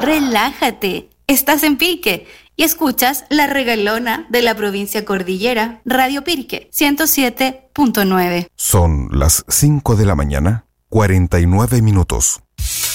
Relájate, estás en Pirque y escuchas La Regalona de la provincia Cordillera, Radio Pirque 107.9. Son las 5 de la mañana, 49 minutos.